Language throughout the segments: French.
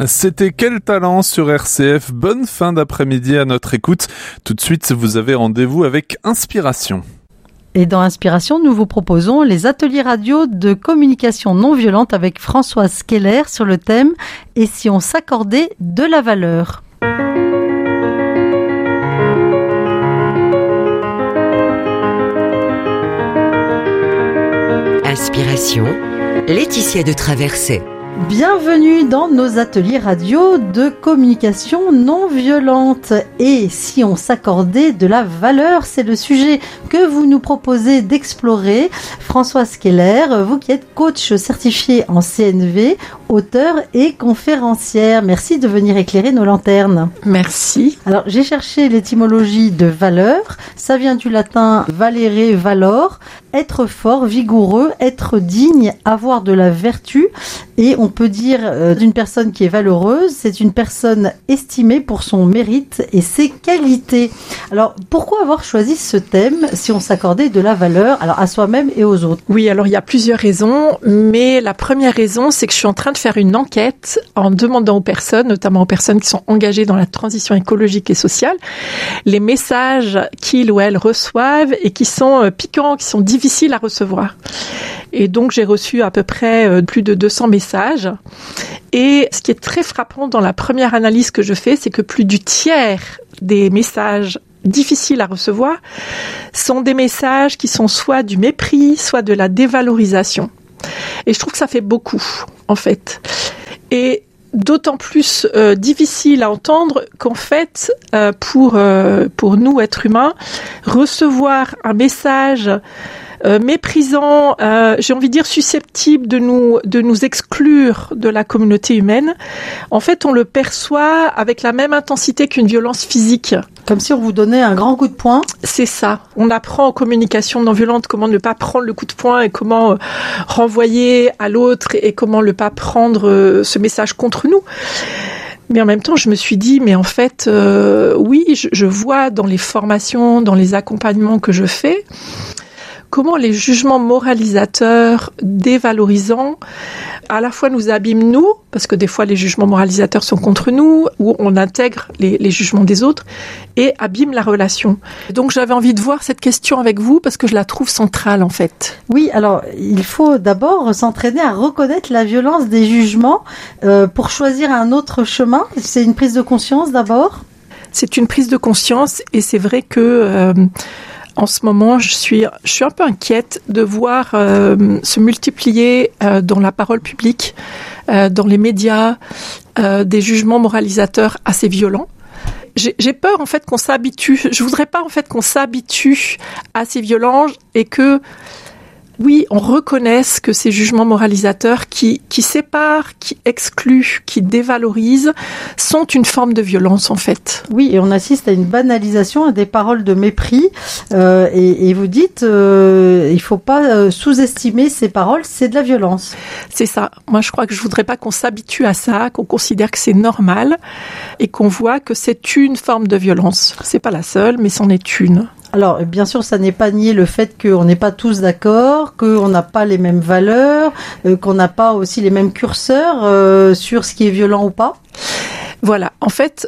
C'était Quel talent sur RCF. Bonne fin d'après-midi à notre écoute. Tout de suite, vous avez rendez-vous avec Inspiration. Et dans Inspiration, nous vous proposons les ateliers radio de communication non violente avec Françoise Keller sur le thème « Et si on s'accordait de la valeur ?» Inspiration, Laetitia de Traversée. Bienvenue dans nos ateliers radio de communication non violente. Et si on s'accordait de la valeur, c'est le sujet que vous nous proposez d'explorer. Françoise Keller, vous qui êtes coach certifié en CNV, auteure et conférencière. Merci de venir éclairer nos lanternes. Merci. Alors, j'ai cherché l'étymologie de valeur. Ça vient du latin valere, valor. Être fort, vigoureux, être digne, avoir de la vertu. Et on peut dire d'une personne qui est valeureuse, c'est une personne estimée pour son mérite et ses qualités. Alors, pourquoi avoir choisi ce thème si on s'accordait de la valeur, alors à soi-même et aux autres? Oui, alors il y a plusieurs raisons, mais la première raison, c'est que je suis en train de faire une enquête en demandant aux personnes, notamment aux personnes qui sont engagées dans la transition écologique et sociale, les messages qu'ils ou elles reçoivent et qui sont piquants, qui sont difficiles à recevoir. Et donc, j'ai reçu à peu près plus de 200 messages. Et ce qui est très frappant dans la première analyse que je fais, c'est que plus du tiers des messages difficiles à recevoir sont des messages qui sont soit du mépris, soit de la dévalorisation. Et je trouve que ça fait beaucoup, en fait. Et d'autant plus difficile à entendre qu'en fait, pour nous, êtres humains, recevoir un message méprisant, j'ai envie de dire susceptible de nous exclure de la communauté humaine, en fait, on le perçoit avec la même intensité qu'une violence physique. Comme si on vous donnait un grand coup de poing. C'est ça. On apprend en communication non violente comment ne pas prendre le coup de poing et comment renvoyer à l'autre et comment ne pas prendre ce message contre nous. Mais en même temps, je me suis dit, mais en fait, oui, je vois dans les formations, dans les accompagnements que je fais, comment les jugements moralisateurs, dévalorisants, à la fois nous abîment nous, parce que des fois les jugements moralisateurs sont contre nous, ou on intègre les jugements des autres, et abîment la relation. Donc j'avais envie de voir cette question avec vous, parce que je la trouve centrale en fait. Oui, alors il faut d'abord s'entraîner à reconnaître la violence des jugements pour choisir un autre chemin. C'est une prise de conscience d'abord. C'est une prise de conscience, et c'est vrai que en ce moment, je suis un peu inquiète de voir se multiplier dans la parole publique, dans les médias, des jugements moralisateurs assez violents. J'ai peur en fait qu'on s'habitue. Je voudrais pas en fait qu'on s'habitue à ces violences et que oui, on reconnaisse que ces jugements moralisateurs qui séparent, qui excluent, qui dévalorisent, sont une forme de violence en fait. Oui, et on assiste à une banalisation, à des paroles de mépris. Et vous dites, il faut pas sous-estimer ces paroles, c'est de la violence. C'est ça. Moi, je crois que je voudrais pas qu'on s'habitue à ça, qu'on considère que c'est normal et qu'on voit que c'est une forme de violence. C'est pas la seule, mais c'en est une. Alors, bien sûr, ça n'est pas nier le fait qu'on n'est pas tous d'accord, qu'on n'a pas les mêmes valeurs, qu'on n'a pas aussi les mêmes curseurs sur ce qui est violent ou pas. Voilà, en fait,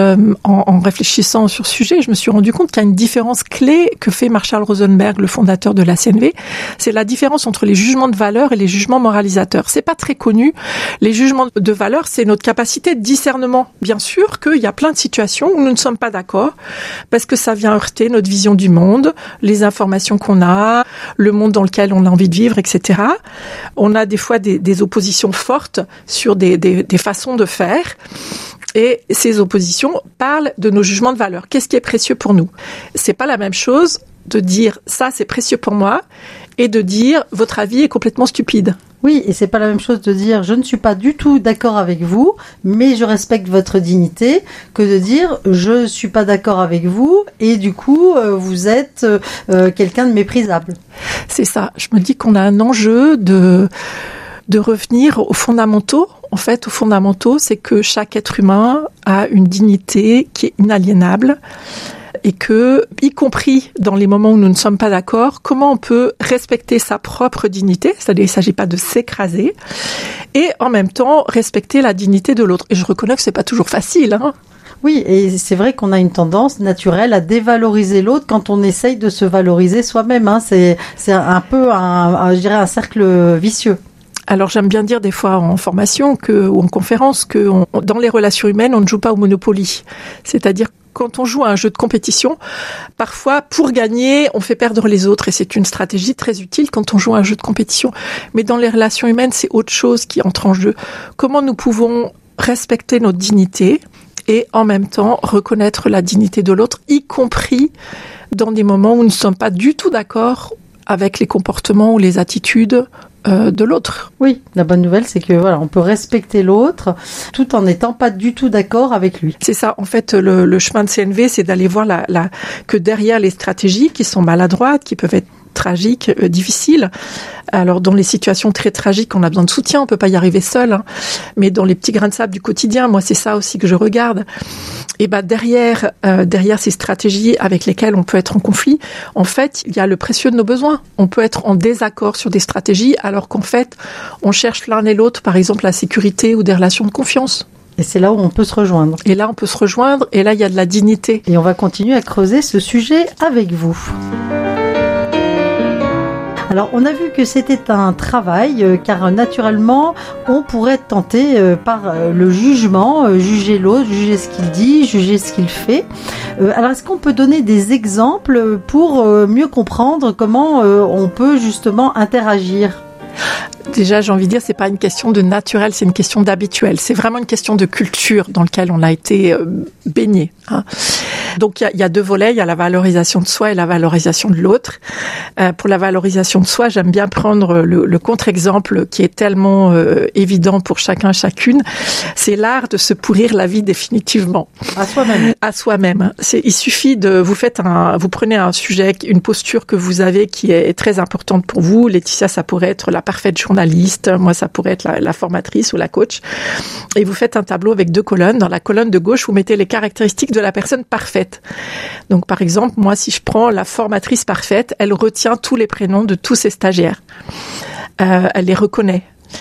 en réfléchissant sur ce sujet, je me suis rendu compte qu'il y a une différence clé que fait Marshall Rosenberg, le fondateur de la CNV. C'est la différence entre les jugements de valeur et les jugements moralisateurs. C'est pas très connu. Les jugements de valeur, c'est notre capacité de discernement. Bien sûr qu'il y a plein de situations où nous ne sommes pas d'accord, parce que ça vient heurter notre vision du monde, les informations qu'on a, le monde dans lequel on a envie de vivre, etc. On a des fois des oppositions fortes sur des façons de faire. Et ces oppositions parlent de nos jugements de valeur. Qu'est-ce qui est précieux pour nous? C'est pas la même chose de dire ça c'est précieux pour moi et de dire votre avis est complètement stupide. Oui, et c'est pas la même chose de dire je ne suis pas du tout d'accord avec vous, mais je respecte votre dignité, que de dire je suis pas d'accord avec vous et du coup vous êtes quelqu'un de méprisable. C'est ça. Je me dis qu'on a un enjeu de revenir aux fondamentaux. En fait, aux fondamentaux, c'est que chaque être humain a une dignité qui est inaliénable et que, y compris dans les moments où nous ne sommes pas d'accord, comment on peut respecter sa propre dignité, c'est-à-dire il ne s'agit pas de s'écraser, et en même temps respecter la dignité de l'autre. Et je reconnais que c'est pas toujours facile, hein. Oui, et c'est vrai qu'on a une tendance naturelle à dévaloriser l'autre quand on essaye de se valoriser soi-même, hein. C'est un peu je dirais un cercle vicieux. Alors j'aime bien dire des fois en formation ou en conférence que dans les relations humaines, on ne joue pas au Monopoly. C'est-à-dire quand on joue à un jeu de compétition, parfois pour gagner, on fait perdre les autres et c'est une stratégie très utile quand on joue à un jeu de compétition. Mais dans les relations humaines, c'est autre chose qui entre en jeu. Comment nous pouvons respecter notre dignité et en même temps reconnaître la dignité de l'autre, y compris dans des moments où nous ne sommes pas du tout d'accord avec les comportements ou les attitudes de l'autre. Oui, la bonne nouvelle, c'est que voilà, on peut respecter l'autre tout en n'étant pas du tout d'accord avec lui. C'est ça. En fait, le chemin de CNV, c'est d'aller voir que derrière les stratégies qui sont maladroites, qui peuvent être tragiques, difficiles. Alors, dans les situations très tragiques, on a besoin de soutien, on peut pas y arriver seul, hein. Mais dans les petits grains de sable du quotidien, moi, c'est ça aussi que je regarde. Et derrière ces stratégies avec lesquelles on peut être en conflit, en fait, il y a le précieux de nos besoins. On peut être en désaccord sur des stratégies, alors qu'en fait, on cherche l'un et l'autre, par exemple, la sécurité ou des relations de confiance. Et c'est là où on peut se rejoindre. Et là, on peut se rejoindre, et là, il y a de la dignité. Et on va continuer à creuser ce sujet avec vous. Alors, on a vu que c'était un travail, car naturellement, on pourrait être tenté par le jugement, juger l'autre, juger ce qu'il dit, juger ce qu'il fait. Alors, est-ce qu'on peut donner des exemples pour mieux comprendre comment on peut justement interagir ? Déjà, j'ai envie de dire, c'est pas une question de naturel, c'est une question d'habituel. C'est vraiment une question de culture dans laquelle on a été baigné, hein. Donc, il y a deux volets. Il y a la valorisation de soi et la valorisation de l'autre. Pour la valorisation de soi, j'aime bien prendre le contre-exemple qui est tellement évident pour chacun, chacune. C'est l'art de se pourrir la vie définitivement. À soi-même. À soi-même. Il suffit vous prenez un sujet, une posture que vous avez qui est très importante pour vous. Laetitia, ça pourrait être la parfaite journaliste. Moi, ça pourrait être la formatrice ou la coach. Et vous faites un tableau avec 2 colonnes. Dans la colonne de gauche, vous mettez les caractéristiques de la personne parfaite. Donc, par exemple, moi, si je prends la formatrice parfaite, elle retient tous les prénoms de tous ses stagiaires. Elle les reconnaît.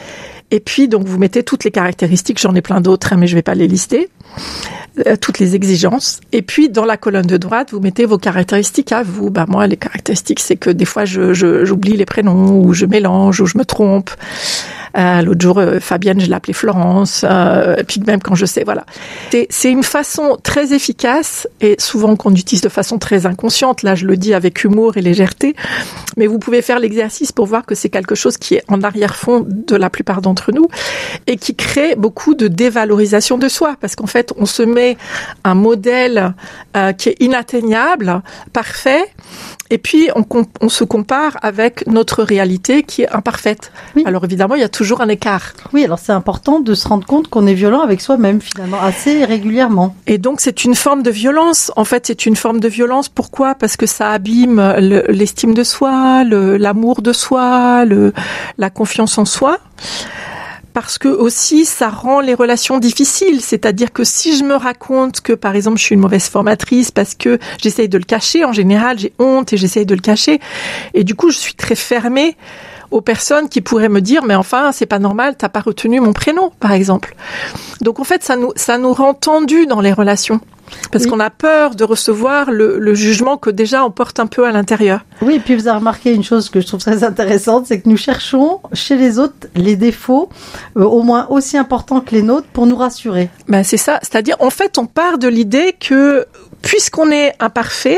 Et puis, donc, vous mettez toutes les caractéristiques. J'en ai plein d'autres, hein, mais je vais pas les lister. Toutes les exigences. Et puis, dans la colonne de droite, vous mettez vos caractéristiques à vous. Moi, les caractéristiques, c'est que des fois, j'oublie les prénoms, ou je mélange, ou je me trompe. L'autre jour, Fabienne, je l'appelais Florence. Et puis même quand je sais, voilà. C'est une façon très efficace et souvent qu'on utilise de façon très inconsciente. Là, je le dis avec humour et légèreté. Mais vous pouvez faire l'exercice pour voir que c'est quelque chose qui est en arrière-fond de la plupart d'entre nous et qui crée beaucoup de dévalorisation de soi. Parce qu'en fait, on se met un modèle qui est inatteignable, parfait, et puis on se compare avec notre réalité qui est imparfaite. Oui. Alors évidemment, il y a toujours un écart. Oui, alors c'est important de se rendre compte qu'on est violent avec soi-même finalement, assez régulièrement. Et donc c'est une forme de violence. En fait, c'est une forme de violence. Pourquoi ? Parce que ça abîme l'estime de soi, l'amour de soi, la confiance en soi. Parce que aussi, ça rend les relations difficiles. C'est-à-dire que si je me raconte que, par exemple, je suis une mauvaise formatrice parce que j'essaye de le cacher, en général, j'ai honte et j'essaye de le cacher. Et du coup, je suis très fermée aux personnes qui pourraient me dire, mais enfin, c'est pas normal, t'as pas retenu mon prénom, par exemple. Donc, en fait, ça nous rend tendus dans les relations. Parce qu'on a peur de recevoir le jugement que déjà on porte un peu à l'intérieur. Oui, et puis vous avez remarqué une chose que je trouve très intéressante, c'est que nous cherchons chez les autres les défauts au moins aussi importants que les nôtres pour nous rassurer. C'est ça, c'est-à-dire en fait on part de l'idée que puisqu'on est imparfait,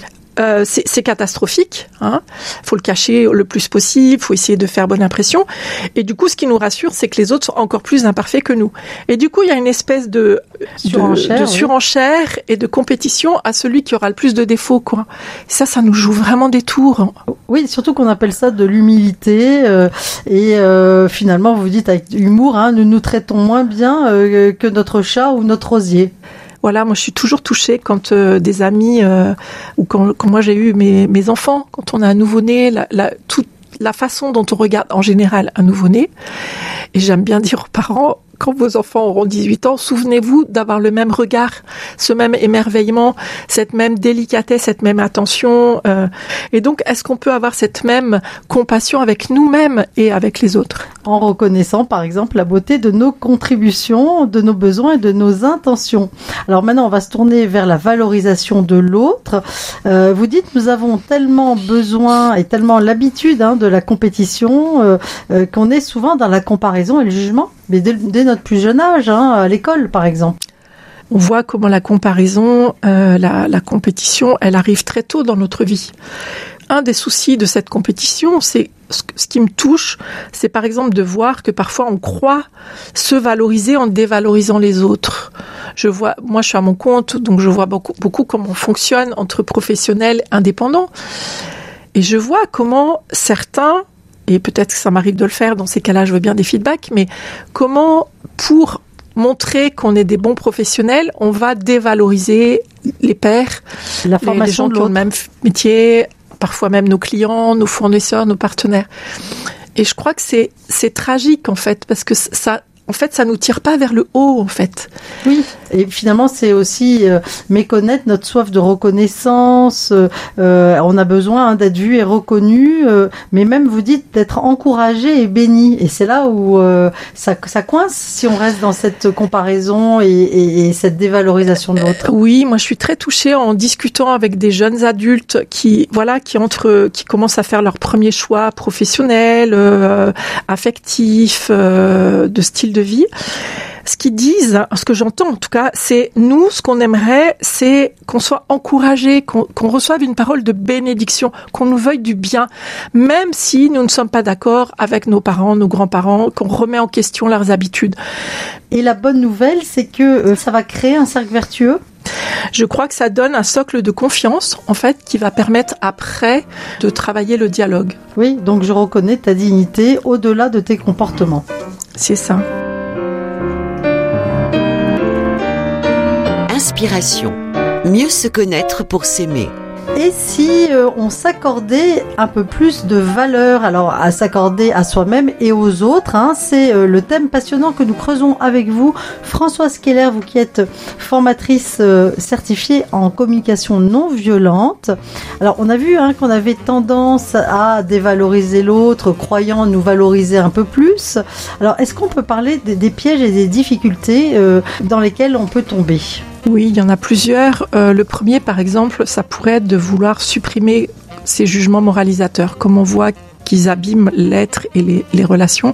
c'est catastrophique, hein. Faut le cacher le plus possible, faut essayer de faire bonne impression. Et du coup, ce qui nous rassure, c'est que les autres sont encore plus imparfaits que nous. Et du coup, il y a une espèce de surenchère et de compétition à celui qui aura le plus de défauts, quoi. Et ça nous joue vraiment des tours. Oui, surtout qu'on appelle ça de l'humilité. Et finalement, vous dites avec humour, hein, nous nous traitons moins bien que notre chat ou notre osier. Voilà, moi je suis toujours touchée quand des amis ou quand moi j'ai eu mes enfants, quand on a un nouveau-né, la façon dont on regarde en général un nouveau-né. Et j'aime bien dire aux parents, quand vos enfants auront 18 ans, souvenez-vous d'avoir le même regard, ce même émerveillement, cette même délicatesse, cette même attention. Et donc, est-ce qu'on peut avoir cette même compassion avec nous-mêmes et avec les autres ? En reconnaissant, par exemple, la beauté de nos contributions, de nos besoins et de nos intentions. Alors maintenant, on va se tourner vers la valorisation de l'autre. Vous dites, nous avons tellement besoin et tellement l'habitude de la compétition qu'on est souvent dans la comparaison et le jugement. Mais dès notre plus jeune âge, à l'école par exemple. On voit comment la comparaison, la compétition, elle arrive très tôt dans notre vie. Un des soucis de cette compétition, c'est ce qui me touche, c'est par exemple de voir que parfois on croit se valoriser en dévalorisant les autres. Moi je suis à mon compte, donc je vois beaucoup comment on fonctionne entre professionnels indépendants. Et je vois comment certains, et peut-être que ça m'arrive de le faire, dans ces cas-là, je veux bien des feedbacks, mais comment, pour montrer qu'on est des bons professionnels, on va dévaloriser les pairs, la formation les gens qui ont le même métier, parfois même nos clients, nos fournisseurs, nos partenaires. Et je crois que c'est tragique, en fait, parce que ça nous tire pas vers le haut, en fait. Oui, et finalement, c'est aussi méconnaître notre soif de reconnaissance. On a besoin d'être vu et reconnu, mais même, vous dites, d'être encouragé et béni. Et c'est là où ça coince, si on reste dans cette comparaison et cette dévalorisation de l'autre. Oui, moi, je suis très touchée en discutant avec des jeunes adultes qui commencent à faire leur premier choix professionnel, affectif, de style de vie. Ce qu'ils disent, ce que j'entends en tout cas, c'est nous, ce qu'on aimerait, c'est qu'on soit encouragé, qu'on reçoive une parole de bénédiction, qu'on nous veuille du bien, même si nous ne sommes pas d'accord avec nos parents, nos grands-parents, qu'on remet en question leurs habitudes. Et la bonne nouvelle, c'est que ça va créer un cercle vertueux. Je crois que ça donne un socle de confiance, en fait, qui va permettre après de travailler le dialogue. Oui, donc je reconnais ta dignité au-delà de tes comportements. C'est ça. Inspiration. Mieux se connaître pour s'aimer. Et si on s'accordait un peu plus de valeur, alors à s'accorder à soi-même et aux autres, c'est le thème passionnant que nous creusons avec vous. Françoise Keller, vous qui êtes formatrice certifiée en communication non violente. Alors on a vu qu'on avait tendance à dévaloriser l'autre, croyant nous valoriser un peu plus. Alors est-ce qu'on peut parler des pièges et des difficultés dans lesquelles on peut tomber ? Oui, il y en a plusieurs. Le premier, par exemple, ça pourrait être de vouloir supprimer ces jugements moralisateurs. Comme on voit qu'ils abîment l'être et les relations,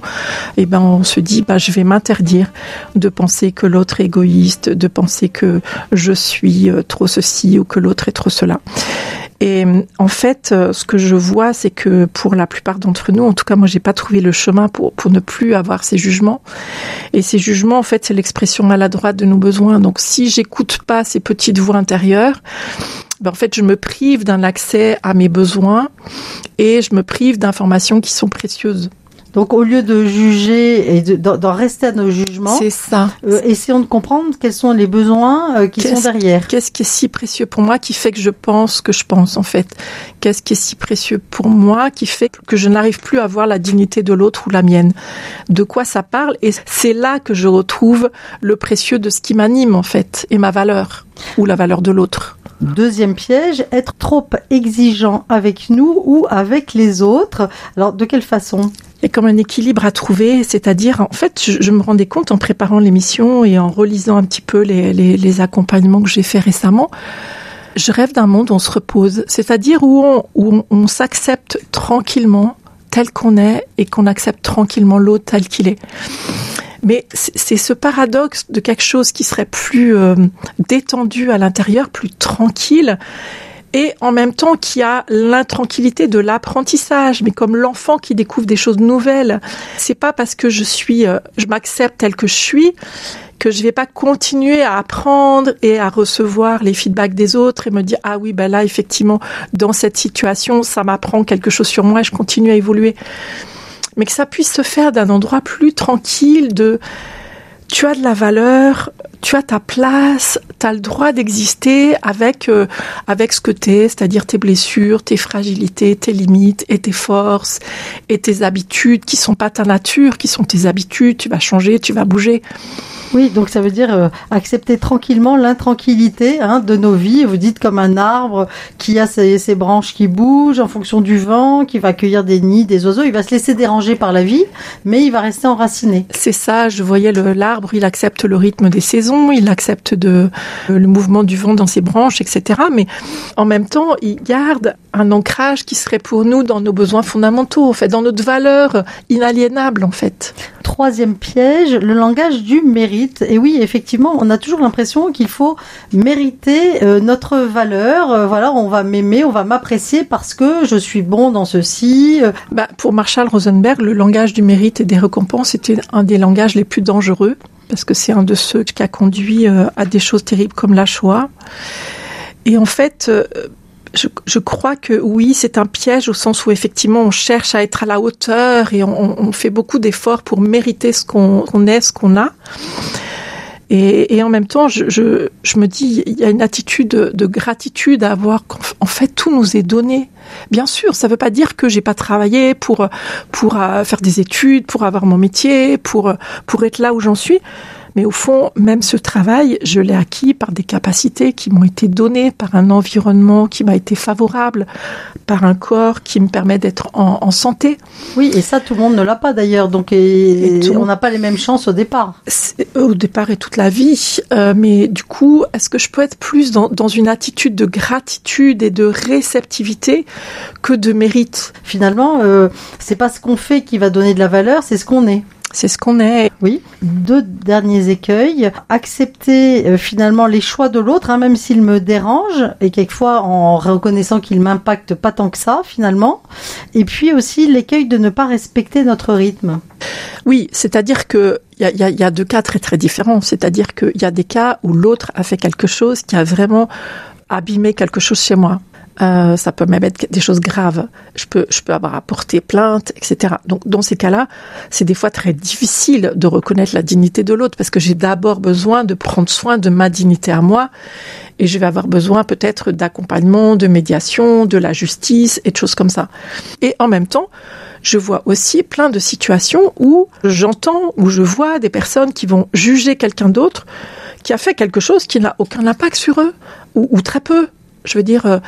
on se dit, je vais m'interdire de penser que l'autre est égoïste, de penser que je suis trop ceci ou que l'autre est trop cela. Et en fait, ce que je vois, c'est que pour la plupart d'entre nous, en tout cas moi, j'ai pas trouvé le chemin pour ne plus avoir ces jugements. Et ces jugements, en fait, c'est l'expression maladroite de nos besoins. Donc, si j'écoute pas ces petites voix intérieures, en fait, je me prive d'un accès à mes besoins et je me prive d'informations qui sont précieuses. Donc, au lieu de juger et d'en rester à nos jugements, c'est ça. Essayons de comprendre quels sont les besoins qui sont derrière. Qu'est-ce qui est si précieux pour moi qui fait que je pense que je pense, en fait ? Qu'est-ce qui est si précieux pour moi qui fait que je n'arrive plus à voir la dignité de l'autre ou la mienne ? De quoi ça parle ? Et c'est là que je retrouve le précieux de ce qui m'anime, en fait, et ma valeur, ou la valeur de l'autre. Deuxième piège, être trop exigeant avec nous ou avec les autres. Alors, de quelle façon ? Il y a comme un équilibre à trouver, c'est-à-dire, en fait, je me rendais compte en préparant l'émission et en relisant un petit peu les accompagnements que j'ai faits récemment, je rêve d'un monde où on se repose, c'est-à-dire où on s'accepte tranquillement tel qu'on est et qu'on accepte tranquillement l'autre tel qu'il est. Mais c'est ce paradoxe de quelque chose qui serait plus détendu à l'intérieur, plus tranquille, et en même temps qui a l'intranquillité de l'apprentissage, mais comme l'enfant qui découvre des choses nouvelles. C'est pas parce que je m'accepte tel que je suis que je vais pas continuer à apprendre et à recevoir les feedbacks des autres et me dire ah oui là effectivement dans cette situation ça m'apprend quelque chose sur moi et je continue à évoluer. Mais que ça puisse se faire d'un endroit plus tranquille tu as de la valeur, tu as ta place, tu as le droit d'exister avec ce que tu es, c'est-à-dire tes blessures, tes fragilités, tes limites et tes forces et tes habitudes qui sont pas ta nature, qui sont tes habitudes. Tu vas changer, tu vas bouger. Oui, donc ça veut dire accepter tranquillement l'intranquillité de nos vies. Vous dites comme un arbre qui a ses branches qui bougent en fonction du vent, qui va accueillir des nids, des oiseaux. Il va se laisser déranger par la vie, mais il va rester enraciné. C'est ça, je voyais l'arbre, il accepte le rythme des saisons, il accepte le mouvement du vent dans ses branches, etc. Mais en même temps, il garde un ancrage qui serait pour nous dans nos besoins fondamentaux, en fait, dans notre valeur inaliénable, en fait. Troisième piège, le langage du mérite. Et oui, effectivement, on a toujours l'impression qu'il faut mériter notre valeur. Voilà, on va m'aimer, on va m'apprécier parce que je suis bon dans ceci. Pour Marshall Rosenberg, le langage du mérite et des récompenses était un des langages les plus dangereux parce que c'est un de ceux qui a conduit à des choses terribles comme la Shoah. Et en fait, je crois que oui, c'est un piège au sens où effectivement on cherche à être à la hauteur et on fait beaucoup d'efforts pour mériter ce qu'on est, ce qu'on a. Et en même temps, je me dis, il y a une attitude de gratitude à avoir qu'en fait tout nous est donné. Bien sûr, ça veut pas dire que j'ai pas travaillé pour faire des études, pour avoir mon métier, pour être là où j'en suis. Mais au fond, même ce travail, je l'ai acquis par des capacités qui m'ont été données, par un environnement qui m'a été favorable, par un corps qui me permet d'être en santé. Oui, et ça, tout le monde ne l'a pas d'ailleurs. Donc, on n'a pas les mêmes chances au départ. Au départ et toute la vie. Mais du coup, est-ce que je peux être plus dans une attitude de gratitude et de réceptivité que de mérite ? Finalement, c'est pas ce qu'on fait qui va donner de la valeur, c'est ce qu'on est. C'est ce qu'on est. Oui. 2 derniers écueils. Accepter finalement les choix de l'autre, même s'il me dérange, et quelquefois en reconnaissant qu'il m'impacte pas tant que ça finalement. Et puis aussi l'écueil de ne pas respecter notre rythme. Oui, c'est-à-dire que il y a 2 cas très très différents. C'est-à-dire qu'il y a des cas où l'autre a fait quelque chose qui a vraiment abîmé quelque chose chez moi. Ça peut même être des choses graves. Je peux avoir à porter plainte, etc. Donc, dans ces cas-là, c'est des fois très difficile de reconnaître la dignité de l'autre parce que j'ai d'abord besoin de prendre soin de ma dignité à moi et je vais avoir besoin peut-être d'accompagnement, de médiation, de la justice et de choses comme ça. Et en même temps, je vois aussi plein de situations où j'entends, où je vois des personnes qui vont juger quelqu'un d'autre qui a fait quelque chose qui n'a aucun impact sur eux ou très peu. Je veux dire,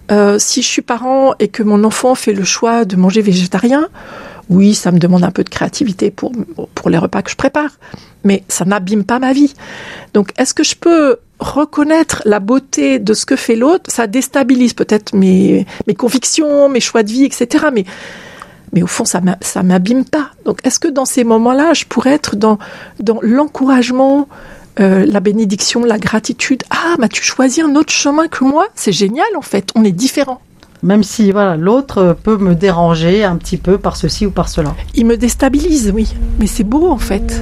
si je suis parent et que mon enfant fait le choix de manger végétarien, oui, ça me demande un peu de créativité pour les repas que je prépare, mais ça n'abîme pas ma vie. Donc, est-ce que je peux reconnaître la beauté de ce que fait l'autre ? Ça déstabilise peut-être mes convictions, mes choix de vie, etc. Mais au fond, ça m'abîme pas. Donc, est-ce que dans ces moments-là, je pourrais être dans l'encouragement, la bénédiction, la gratitude. Ah, tu choisis un autre chemin que moi. C'est génial, en fait. On est différents. Même si l'autre peut me déranger un petit peu par ceci ou par cela. Il me déstabilise, oui. Mais c'est beau, en fait.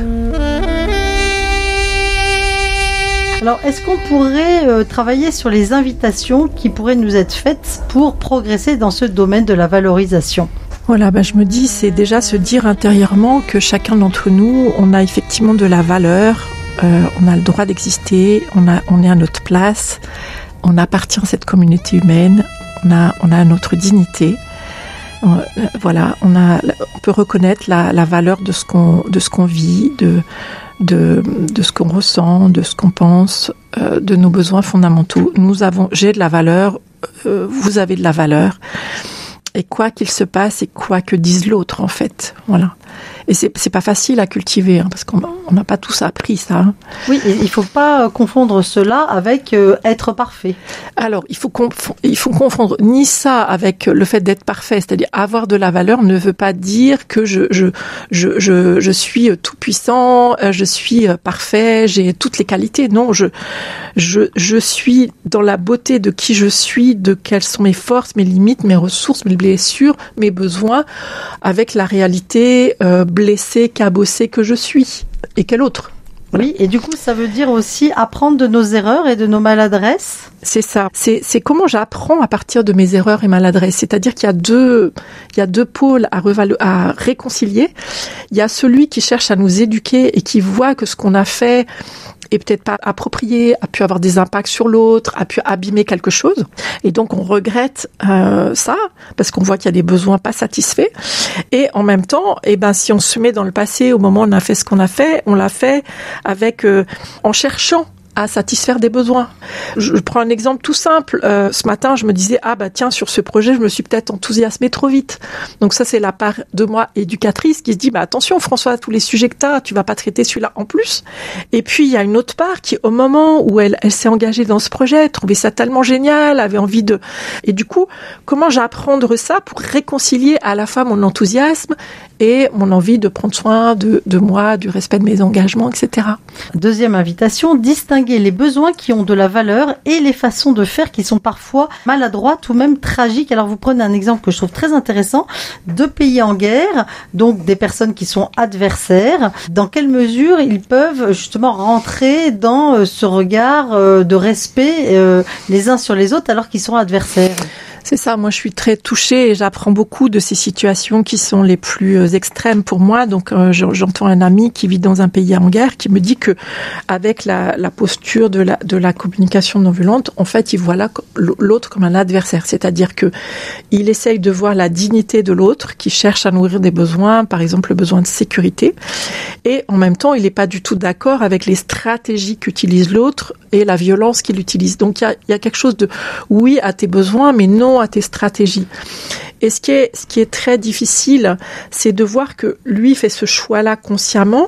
Alors, est-ce qu'on pourrait travailler sur les invitations qui pourraient nous être faites pour progresser dans ce domaine de la valorisation ? Voilà, je me dis, c'est déjà se dire intérieurement que chacun d'entre nous, on a effectivement de la valeur. On a le droit d'exister, on est à notre place, on appartient à cette communauté humaine, on a notre dignité. Voilà, on peut reconnaître la valeur de ce qu'on vit, de ce qu'on ressent, de ce qu'on pense, de nos besoins fondamentaux. J'ai de la valeur, vous avez de la valeur. Et quoi qu'il se passe et quoi que dise l'autre, en fait. Voilà. Et c'est pas facile à cultiver, parce qu'on n'a pas tous appris ça. Oui, et il faut pas confondre cela avec être parfait. Alors, il faut confondre ni ça avec le fait d'être parfait, c'est-à-dire avoir de la valeur ne veut pas dire que je suis tout puissant, je suis parfait, j'ai toutes les qualités. Non, je suis dans la beauté de qui je suis, de quelles sont mes forces, mes limites, mes ressources, mes blessures, mes besoins, avec la réalité blessée, cabossée que je suis. Et quelle autre ? Voilà. Oui, et du coup, ça veut dire aussi apprendre de nos erreurs et de nos maladresses. C'est ça. C'est comment j'apprends à partir de mes erreurs et maladresses. C'est-à-dire qu'il y a deux pôles à réconcilier. Il y a celui qui cherche à nous éduquer et qui voit que ce qu'on a fait est peut-être pas approprié, a pu avoir des impacts sur l'autre, a pu abîmer quelque chose. Et donc, on regrette ça, parce qu'on voit qu'il y a des besoins pas satisfaits. Et en même temps, si on se met dans le passé, au moment où on a fait ce qu'on a fait, on l'a fait avec en cherchant à satisfaire des besoins. Je prends un exemple tout simple. Ce matin, je me disais, tiens, sur ce projet, je me suis peut-être enthousiasmée trop vite. Donc ça, c'est la part de moi éducatrice qui se dit, attention, François, tous les sujets que tu vas pas traiter celui-là en plus. Et puis, il y a une autre part qui, au moment où elle s'est engagée dans ce projet, trouvait ça tellement génial, avait envie de... Et du coup, comment j'apprendre ça pour réconcilier à la fois mon enthousiasme et mon envie de prendre soin de moi, du respect de mes engagements, etc. Deuxième invitation, distinguer les besoins qui ont de la valeur et les façons de faire qui sont parfois maladroites ou même tragiques. Alors vous prenez un exemple que je trouve très intéressant. 2 pays en guerre, donc des personnes qui sont adversaires. Dans quelle mesure ils peuvent justement rentrer dans ce regard de respect les uns sur les autres alors qu'ils sont adversaires ? C'est ça, moi je suis très touchée et j'apprends beaucoup de ces situations qui sont les plus extrêmes pour moi. Donc j'entends un ami qui vit dans un pays en guerre qui me dit que avec la posture de la communication non violente, en fait, il voit l'autre comme un adversaire. C'est-à-dire que il essaye de voir la dignité de l'autre qui cherche à nourrir des besoins, par exemple le besoin de sécurité. Et en même temps, il n'est pas du tout d'accord avec les stratégies qu'utilise l'autre et la violence qu'il utilise. Donc il y a quelque chose de oui à tes besoins, mais non à tes stratégies. Et ce qui est très difficile, c'est de voir que lui fait ce choix-là consciemment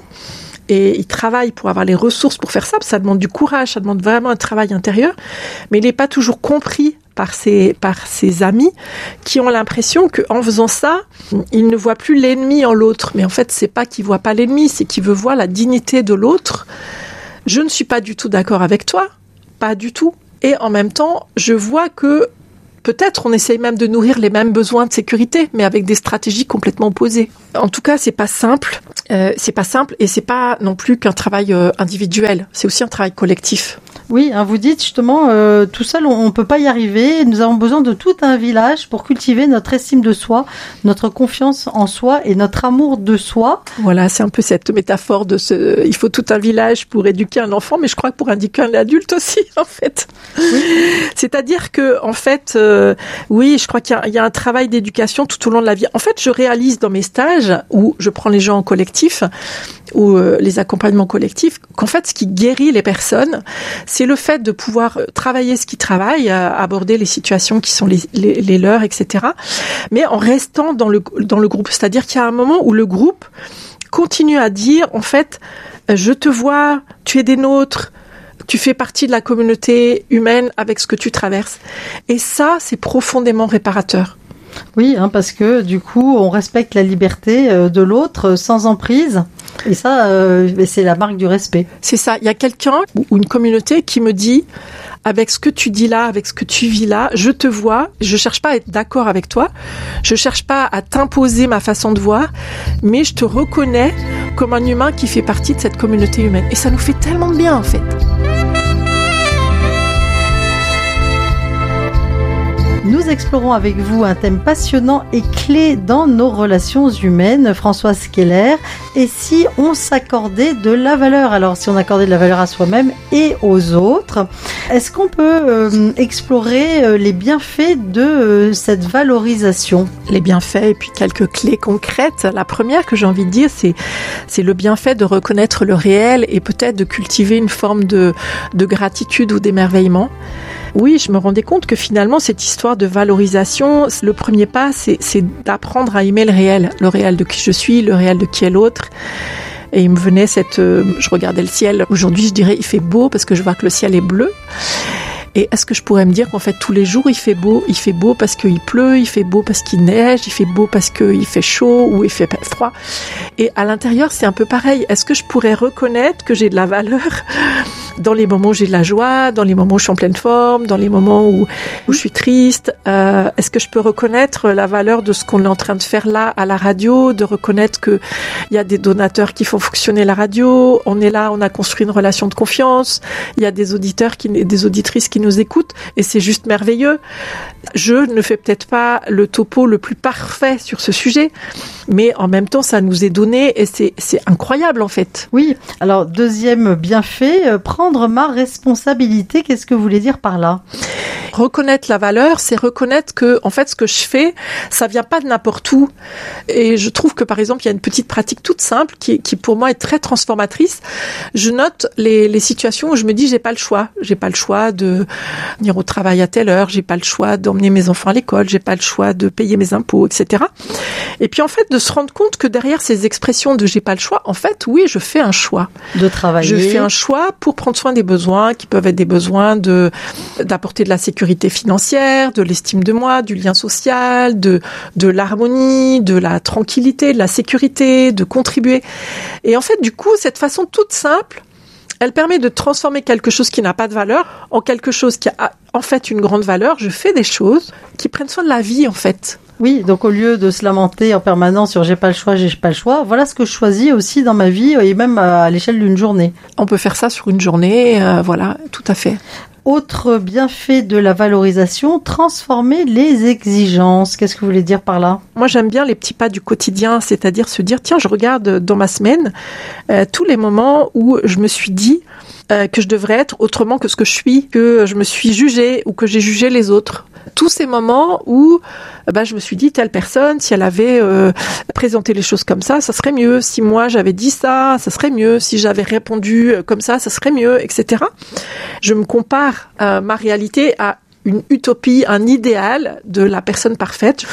et il travaille pour avoir les ressources pour faire ça, parce que ça demande du courage, ça demande vraiment un travail intérieur, mais il n'est pas toujours compris par ses amis qui ont l'impression qu'en faisant ça, il ne voit plus l'ennemi en l'autre. Mais en fait, c'est pas qu'il voit pas l'ennemi, c'est qu'il veut voir la dignité de l'autre. Je ne suis pas du tout d'accord avec toi, pas du tout. Et en même temps, je vois que peut-être on essaye même de nourrir les mêmes besoins de sécurité, mais avec des stratégies complètement opposées. En tout cas, c'est pas simple et c'est pas non plus qu'un travail individuel. C'est aussi un travail collectif. Oui, vous dites justement, tout seul, on peut pas y arriver. Nous avons besoin de tout un village pour cultiver notre estime de soi, notre confiance en soi et notre amour de soi. Voilà, c'est un peu cette métaphore il faut tout un village pour éduquer un enfant, mais je crois que pour éduquer un adulte aussi, en fait. Oui. C'est-à-dire que, en fait, oui, je crois qu'il y a un travail d'éducation tout au long de la vie. En fait, je réalise dans mes stages où je prends les gens en collectif, ou les accompagnements collectifs, qu'en fait, ce qui guérit les personnes, c'est le fait de pouvoir travailler ce qu'ils travaillent, aborder les situations qui sont les leurs, etc. Mais en restant dans le groupe. C'est-à-dire qu'il y a un moment où le groupe continue à dire, en fait, je te vois, tu es des nôtres, tu fais partie de la communauté humaine avec ce que tu traverses. Et ça, c'est profondément réparateur. Oui, parce que du coup, on respecte la liberté de l'autre sans emprise. Et ça, c'est la marque du respect. C'est ça. Il y a quelqu'un ou une communauté qui me dit, avec ce que tu dis là, avec ce que tu vis là, je te vois, je cherche pas à être d'accord avec toi, je cherche pas à t'imposer ma façon de voir, mais je te reconnais comme un humain qui fait partie de cette communauté humaine. Et ça nous fait tellement de bien, en fait. Nous explorons avec vous un thème passionnant et clé dans nos relations humaines, Françoise Keller. Et si on s'accordait de la valeur, alors si on accordait de la valeur à soi-même et aux autres, est-ce qu'on peut explorer les bienfaits de cette valorisation ? Les bienfaits et puis quelques clés concrètes. La première que j'ai envie de dire, c'est le bienfait de reconnaître le réel et peut-être de cultiver une forme de gratitude ou d'émerveillement. Oui, je me rendais compte que finalement, cette histoire de valorisation, le premier pas, c'est d'apprendre à aimer le réel de qui je suis, le réel de qui est l'autre. Et il me venait je regardais le ciel. Aujourd'hui, je dirais, il fait beau parce que je vois que le ciel est bleu. Et est-ce que je pourrais me dire qu'en fait, tous les jours, il fait beau parce qu'il pleut, il fait beau parce qu'il neige, il fait beau parce qu'il fait chaud ou il fait froid. Et à l'intérieur, c'est un peu pareil. Est-ce que je pourrais reconnaître que j'ai de la valeur dans les moments où j'ai de la joie, dans les moments où je suis en pleine forme, dans les moments où je suis triste. Est-ce que je peux reconnaître la valeur de ce qu'on est en train de faire là à la radio, de reconnaître qu'il y a des donateurs qui font fonctionner la radio, on est là, on a construit une relation de confiance, il y a des auditeurs, des auditrices qui nous écoutent, et c'est juste merveilleux. Je ne fais peut-être pas le topo le plus parfait sur ce sujet, mais en même temps, ça nous est donné et c'est incroyable en fait. Oui, alors deuxième bienfait, prendre ma responsabilité, qu'est-ce que vous voulez dire par là ? Reconnaître la valeur, c'est reconnaître que, en fait, ce que je fais, ça vient pas de n'importe où. Et je trouve que, par exemple, il y a une petite pratique toute simple qui pour moi est très transformatrice. Je note les situations où je me dis j'ai pas le choix. J'ai pas le choix de venir au travail à telle heure, j'ai pas le choix d'emmener mes enfants à l'école, j'ai pas le choix de payer mes impôts, etc. Et puis, en fait, de se rendre compte que derrière ces expressions de j'ai pas le choix, en fait, oui, je fais un choix. De travailler. Je fais un choix pour prendre soin des besoins qui peuvent être des besoins d'apporter de la sécurité financière, de l'estime de moi, du lien social, de l'harmonie, de la tranquillité, de la sécurité, de contribuer. Et en fait, du coup, cette façon toute simple, elle permet de transformer quelque chose qui n'a pas de valeur en quelque chose qui a en fait une grande valeur. Je fais des choses qui prennent soin de la vie, en fait. Oui, donc au lieu de se lamenter en permanence sur j'ai pas le choix, voilà ce que je choisis aussi dans ma vie et même à l'échelle d'une journée. On peut faire ça sur une journée, voilà, tout à fait. Autre bienfait de la valorisation, transformer les exigences. Qu'est-ce que vous voulez dire par là ? Moi, j'aime bien les petits pas du quotidien, c'est-à-dire se dire, tiens, je regarde dans ma semaine tous les moments où je me suis dit que je devrais être autrement que ce que je suis, que je me suis jugée ou que j'ai jugé les autres. Tous ces moments où je me suis dit, telle personne, si elle avait présenté les choses comme ça serait mieux. Si moi, j'avais dit ça serait mieux. Si j'avais répondu comme ça serait mieux, etc. Je me compare ma réalité à une utopie, un idéal de la personne parfaite.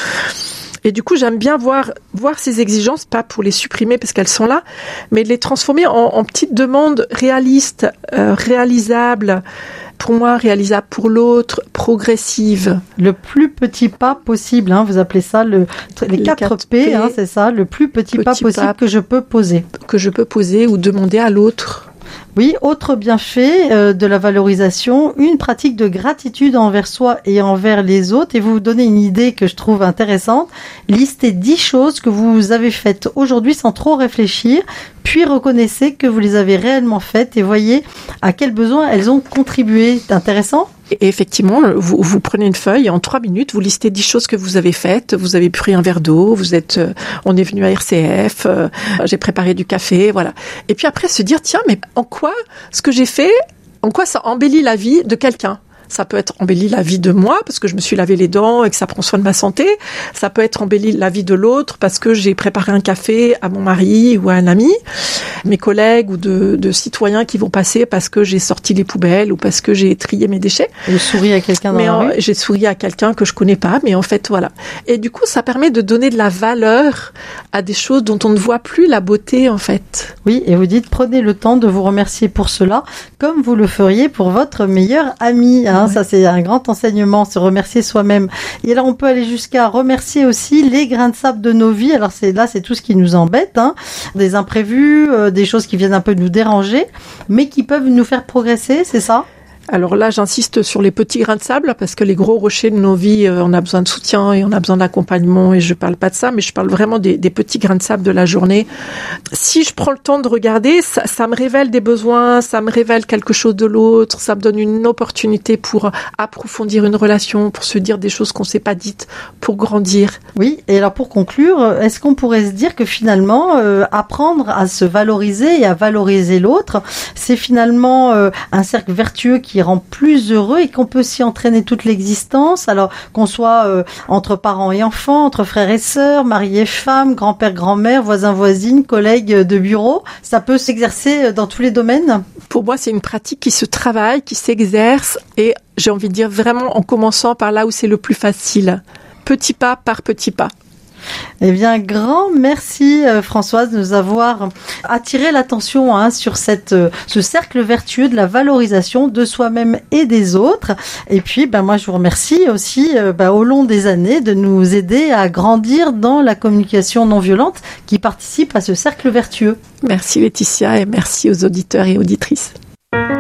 Et du coup, j'aime bien voir ces exigences, pas pour les supprimer parce qu'elles sont là, mais de les transformer en petites demandes réalistes, réalisables, pour moi, réalisable pour l'autre, progressive. Le plus petit pas possible, vous appelez ça les 4 P, c'est ça, le plus petit pas possible que je peux poser. Que je peux poser ou demander à l'autre. Oui, autre bienfait de la valorisation, une pratique de gratitude envers soi et envers les autres. Et vous donnez une idée que je trouve intéressante. Listez 10 choses que vous avez faites aujourd'hui sans trop réfléchir, puis reconnaissez que vous les avez réellement faites et voyez à quels besoins elles ont contribué. C'est intéressant ? Et effectivement, vous prenez une feuille et en 3 minutes, vous listez 10 choses que vous avez faites. Vous avez pris un verre d'eau, on est venu à RCF, j'ai préparé du café, voilà. Et puis après, se dire, tiens, mais en quoi ce que j'ai fait, en quoi ça embellit la vie de quelqu'un ? Ça peut être embelli la vie de moi parce que je me suis lavé les dents et que ça prend soin de ma santé. Ça peut être embelli la vie de l'autre parce que j'ai préparé un café à mon mari ou à un ami, mes collègues ou de citoyens qui vont passer parce que j'ai sorti les poubelles ou parce que j'ai trié mes déchets. Je souris à quelqu'un dans la rue. J'ai souri à quelqu'un que je connais pas, mais en fait, voilà. Et du coup, ça permet de donner de la valeur à des choses dont on ne voit plus la beauté, en fait. Oui, et vous dites, prenez le temps de vous remercier pour cela, comme vous le feriez pour votre meilleur ami, Ouais. Ça, c'est un grand enseignement, se remercier soi-même. Et alors, on peut aller jusqu'à remercier aussi les grains de sable de nos vies. Alors, c'est tout ce qui nous embête, des imprévus, des choses qui viennent un peu nous déranger, mais qui peuvent nous faire progresser, c'est ça ? Alors là, j'insiste sur les petits grains de sable parce que les gros rochers de nos vies, on a besoin de soutien et on a besoin d'accompagnement et je parle pas de ça, mais je parle vraiment des petits grains de sable de la journée. Si je prends le temps de regarder, ça me révèle des besoins, ça me révèle quelque chose de l'autre, ça me donne une opportunité pour approfondir une relation, pour se dire des choses qu'on s'est pas dites, pour grandir. Oui, et alors pour conclure, est-ce qu'on pourrait se dire que finalement, apprendre à se valoriser et à valoriser l'autre, c'est finalement un cercle vertueux qui rend plus heureux et qu'on peut s'y entraîner toute l'existence, alors qu'on soit entre parents et enfants, entre frères et sœurs, mari et femme, grand-père, grand-mère, voisins, voisines, collègues de bureau, ça peut s'exercer dans tous les domaines? Pour moi, c'est une pratique qui se travaille, qui s'exerce et j'ai envie de dire vraiment en commençant par là où c'est le plus facile. Petit pas par petit pas. Eh bien, grand merci Françoise de nous avoir attiré l'attention sur ce cercle vertueux de la valorisation de soi-même et des autres. Et puis, moi, je vous remercie aussi au long des années de nous aider à grandir dans la communication non violente qui participe à ce cercle vertueux. Merci Laetitia et merci aux auditeurs et auditrices.